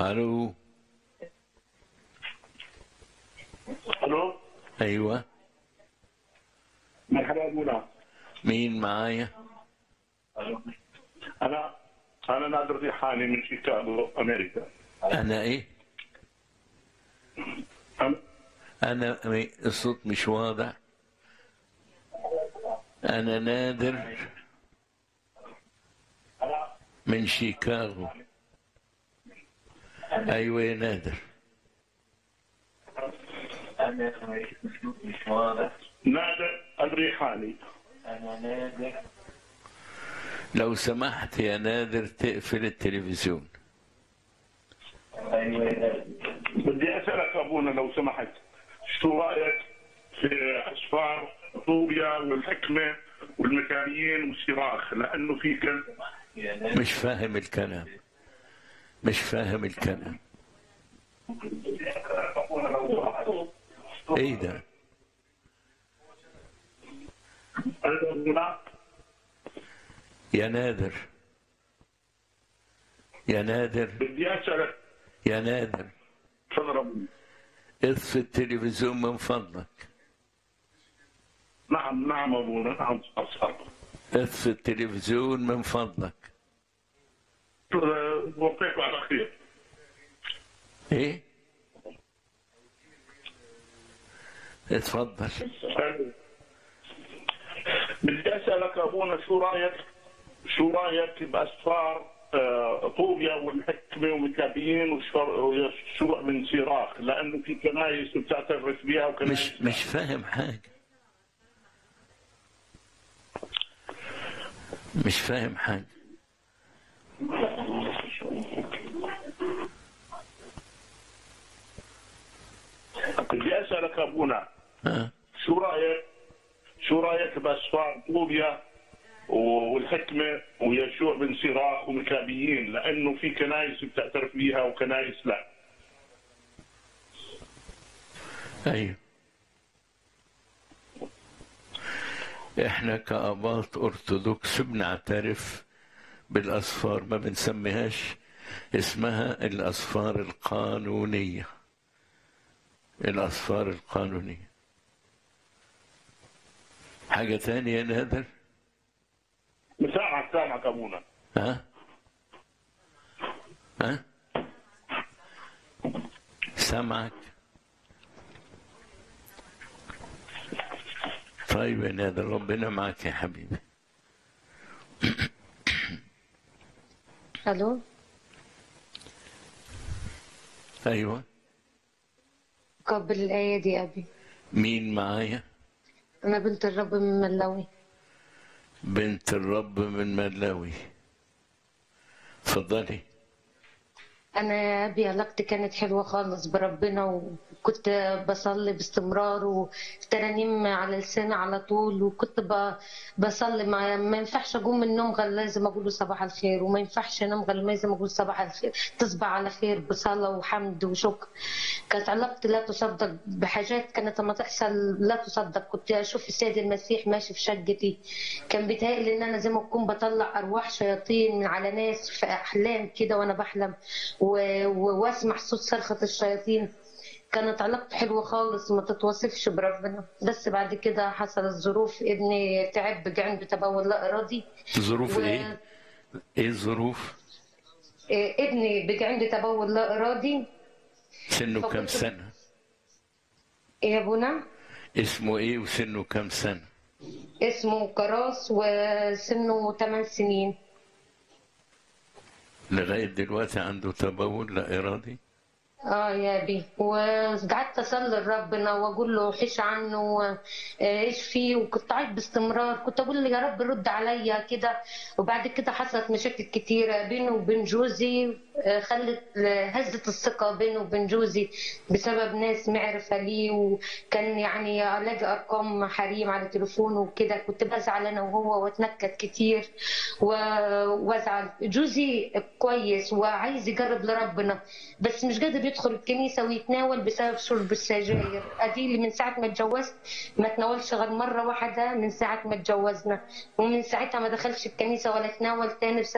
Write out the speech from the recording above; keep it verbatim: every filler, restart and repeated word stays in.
الو. الو. ايوه، مرحبا ابونا. مين معايا؟ انا انا نادر ريحاني من شيكاغو امريكا. انا ايه؟ أم- انا مي- الصوت مش واضح. انا نادر من شيكاغو. ايوه يا نادر. نادر الريحاني. لو سمحت يا نادر تقفل التلفزيون. بدي اسالك ابونا لو سمحت، شو رايك في اسفار طوبيا والحكمه والمكانيين والصراخ؟ لانه في كان مش فاهم الكلام، مش فاهم الكلام. ايه ده؟ ابونا. يا نادر، يا نادر، بدي اسالك. يا نادر، تفضل ابونا. اطفي التلفزيون من فضلك. نعم نعم ابونا، نعم صار. اطفي التلفزيون من فضلك. وفيك على خير. ايه؟ اتفضل. بدي اسالك ابونا، شو رايك شو رايك باسفار آه، طوبيا والحكمه ومكابيين ويشوع من صراخ؟ لانه في كنايس بتعترف بها وكنايس مش مش فاهم حاجه، مش فاهم حاجه. بدي اسالك ابونا، ها؟ شو رايك شو رايك باسفار طوبيا والحكمه ويشوع بن صراخ ومكابيين؟ لانه في كنايس بتعترف بها وكنايس لا. ايوه، احنا كآباط ارثوذكس بنعترف بالاسفار، ما بنسميهاش، اسمها الاسفار القانونيه. الاسفار القانونيه. حاجه تانية يا نادر؟ مساعدك سامعك ابونا. ها؟ ها؟ سامعك. طيب يا نادر، ربنا معك يا حبيبي. الو. ايوه. قبل الآية دي أبي. مين معايا؟ أنا بنت الرب من ملاوي. بنت الرب من ملاوي. اتفضلي. أنا يا أبي علاقتي كانت حلوة خالص بربنا، وكنت بصلي باستمرار وترانيم على لساني على طول، وكنت ب- بصلي. ما, ما ينفعش أقوم من النوم غير لازم أقول له صباح الخير، وما ينفعش أنام غير لازم أقول صباح الخير، تصبح على خير بصلاة وحمد وشكر. كانت علاقتي لا تصدق بحاجات كانت لما تحصل لا تصدق. كنت اشوف السيد المسيح ماشي في شقتي، كان بيتهيألي ان انا زي ما اكون بطلع ارواح شياطين من على ناس في احلام كده وانا بحلم، و- و- واسمع صوت صرخة الشياطين. كانت علاقتي حلوة خالص ما تتوصفش بربنا. بس بعد كده حصلت ظروف، ابني تعب بقى عنده تبول لا ارادي. ظروف و ايه؟ ايه الظروف؟ إيه، ابني بقى عنده تبول لا ارادي. سنه كام فكنت سنه؟ إيه يا ابونا؟ اسمه ايه وسنه كام سنه؟ اسمه كراس وسنه ثمان سنين. لغايه دلوقتي عنده تبول لا ارادي؟ اه يا بي، وقعدت اصلي لربنا واقول له حش عنه، آه، ايش فيه، وكنت عايز باستمرار كنت اقول له يا رب رد عليا كده. وبعد كده حصلت مشاكل كتيره بينه وبين جوزي، آه، خلت هزت الثقه بينه وبين جوزي بسبب ناس معرفه ليه، وكان يعني الاقي ارقام حريم على تليفونه وكده. كنت بزعل انا وهو واتنكد كتير و- وازعل. جوزي كويس وعايز يقرب لربنا، بس مش قادر يدخل الكنيسه ويتناول بسبب شرب السجاير. اديلي من ساعه ما اتجوزت ما تناولش غير مره واحده من ساعه ما اتجوزنا، ومن ساعتها ما دخلش الكنيسه ولا تناول تاني بسبب